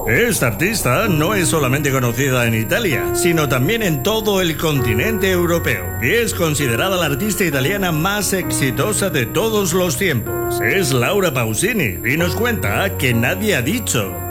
Esta artista no es solamente conocida en Italia, sino también en todo el continente europeo, y es considerada la artista italiana más exitosa de todos los tiempos. Es Laura Pausini, y nos cuenta que nadie ha dicho